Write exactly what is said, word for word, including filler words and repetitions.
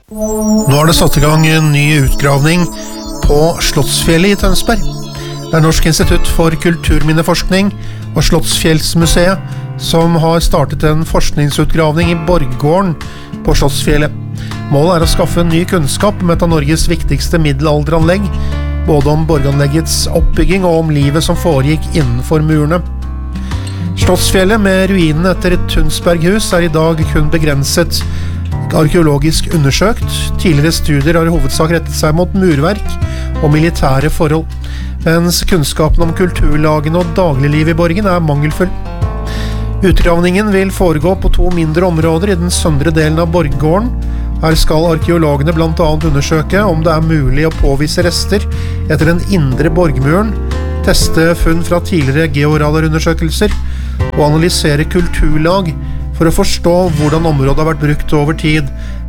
Nå har det satt i gang en ny utgravning på Slottsfjellet i Tønsberg. Det er Norsk institutt for kulturminneforskning og Slottsfjellsmuseet som har startet en forskningsutgravning i Borggården på Slottsfjellet. Målet er å skaffe ny kunnskap om et av Norges viktigste middelalderanlegg, både om borganleggets oppbygging og om livet som foregikk innenfor murene. Slottsfjellet med ruinene etter et Tunsberghus er i dag kun begrenset arkeologisk undersøkt. Tidligere studier har i hovedsak rettet seg mot murverk og militære forhold, mens kunnskapen om kulturlagene og dagligliv i borgen er mangelfull. Utgravningen vil foregå på to mindre områder i den søndre delen av Borggården. Her skal arkeologene blant annet undersøke om det er mulig å påvise rester etter den indre borgmuren, teste funn fra tidligere georadarundersøkelser og analysere kulturlag for å forstå hvordan området har vært brukt over tid,